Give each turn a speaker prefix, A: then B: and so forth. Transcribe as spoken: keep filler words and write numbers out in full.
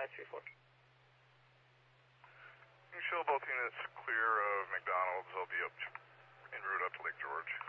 A: five three four.
B: You show both units clear of McDonald's. They'll be up en route up to Lake George.